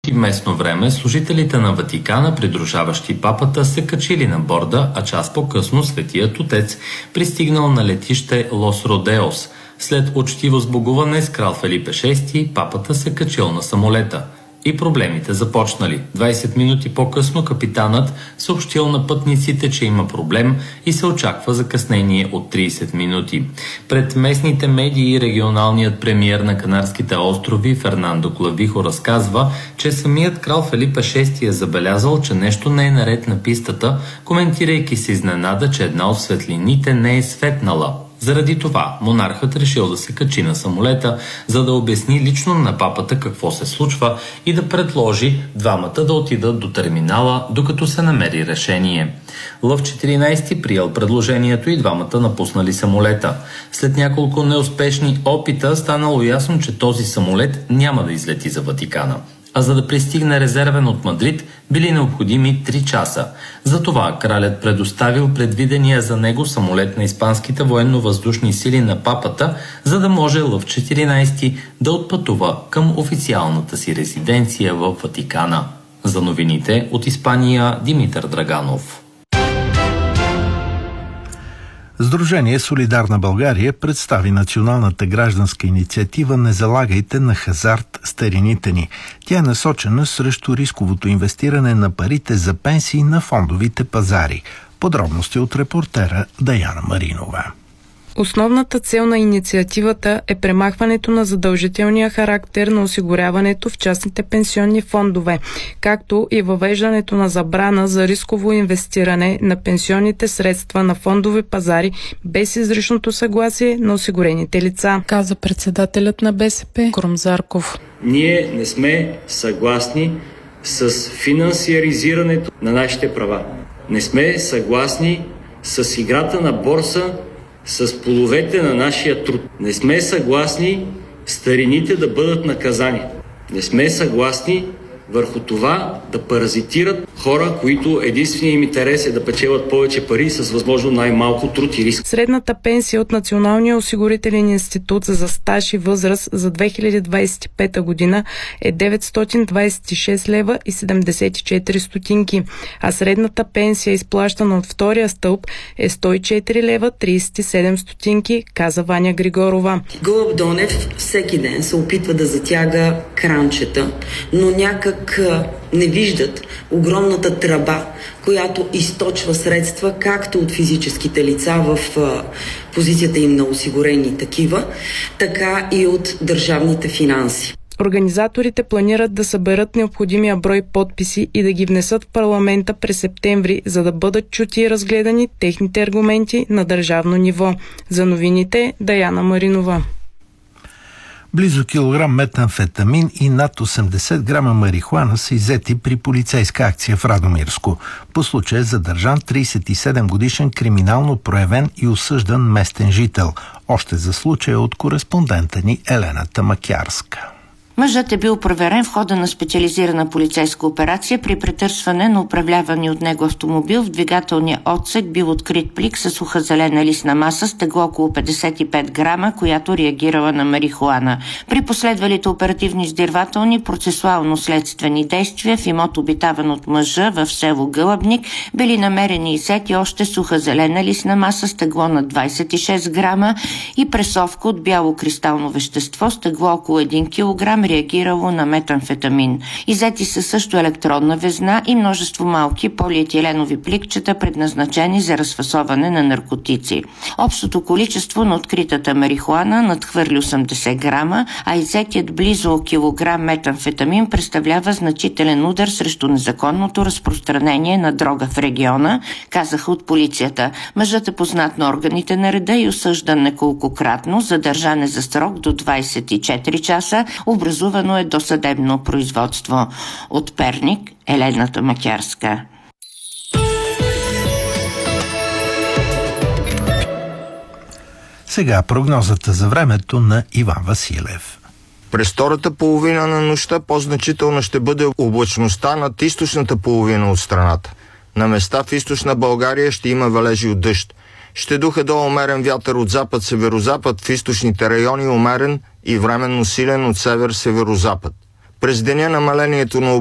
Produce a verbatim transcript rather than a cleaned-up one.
В местно време служителите на Ватикана, придружаващи папата, се качили на борда, а час по-късно Светият Отец пристигнал на летище Лос Родеос. След учтиво сбогуване с крал Фелипе шести, папата се качил на самолета. И проблемите започнали. двайсет минути по-късно капитанът съобщил на пътниците, че има проблем и се очаква закъснение от трийсет минути. Пред местните медии регионалният премиер на Канарските острови Фернандо Клавихо разказва, че самият крал Фелипе шести е забелязал, че нещо не е наред на пистата, коментирайки се изненада, че една от светлините не е светнала. Заради това монархът решил да се качи на самолета, за да обясни лично на папата какво се случва и да предложи двамата да отидат до терминала, докато се намери решение. Лъв четиринайсети приел предложението и двамата напуснали самолета. След няколко неуспешни опита станало ясно, че този самолет няма да излети за Ватикана. А за да пристигне резервен от Мадрид, били необходими три часа. Затова кралят предоставил предвидения за него самолет на испанските военно-въздушни сили на папата, за да може Лъв четиринайсети да отпътува към официалната си резиденция в Ватикана. За новините от Испания, Димитър Драганов. Сдружение Солидарна България представи националната гражданска инициатива "Не залагайте на хазарт старините ни". Тя е насочена срещу рисковото инвестиране на парите за пенсии на фондовите пазари. Подробности от репортера Даяна Маринова. Основната цел на инициативата е премахването на задължителния характер на осигуряването в частните пенсионни фондове, както и въвеждането на забрана за рисково инвестиране на пенсионните средства на фондови пазари без изричното съгласие на осигурените лица, каза председателят на БСП Крум Зарков. Ние не сме съгласни с финансиаризирането на нашите права. Не сме съгласни с играта на борса с половете на нашия труд. Не сме съгласни старините да бъдат наказани. Не сме съгласни върху това да паразитират хора, които единственият им интерес е да печелят повече пари с възможно най-малко труд и риск. Средната пенсия от Националния осигурителен институт за стаж и възраст за две хиляди двайсет и пета година е деветстотин двайсет и шест лева и седемдесет и четири стотинки, а средната пенсия, изплащана от втория стълб, е сто и четири лева трийсет и седем стотинки, каза Ваня Григорова. Гълъб Донев всеки ден се опитва да затяга кранчета, но някак не виждат огромната тръба, която източва средства както от физическите лица в а, позицията им на осигурени такива, така и от държавните финанси. Организаторите планират да съберат необходимия брой подписи и да ги внесат в парламента през септември, за да бъдат чути и разгледани техните аргументи на държавно ниво. За новините, Даяна Маринова. Близо килограм метамфетамин и над осемдесет грама марихуана са иззети при полицейска акция в Радомирско. По случая е задържан трийсет и седем годишен криминално проявен и осъждан местен жител. Още за случая от кореспондента ни Елена Тамакярска. Мъжът е бил проверен в хода на специализирана полицейска операция при претърсване на управлявани от него автомобил. В двигателния отсек бил открит плик с суха зелена листна маса с тегло около петдесет и пет грама, която реагирала на марихуана. При последвалите оперативни издирвателни процесуално-следствени действия в имот, обитаван от мъжа в село Гълъбник, били намерени иззети още суха зелена листна маса с тегло на двайсет и шест грама и пресовка от бяло кристално вещество с тегло около един килограм, реагирало на метамфетамин. Иззети са също електронна везна и множество малки полиетиленови пликчета, предназначени за разфасоване на наркотици. Общото количество на откритата марихуана надхвърли осемдесет грама, а иззетият близо килограм метамфетамин представлява значителен удар срещу незаконното разпространение на дрога в региона, казаха от полицията. Мъжът е познат на органите на реда и осъждан неколкократно, задържан е за срок до двайсет и четири часа. Образувано е досъдебно производство. От Перник, Елена Тамакярска. Сега прогнозата за времето на Иван Василев. През втората половина на нощта по-значителна ще бъде облачността над източната половина от страната. На места в източна България ще има валежи от дъжд. Ще духа до умерен вятър от запад-северозапад, в източните райони умерен и временно силен от север-северозапад. През деня намалението на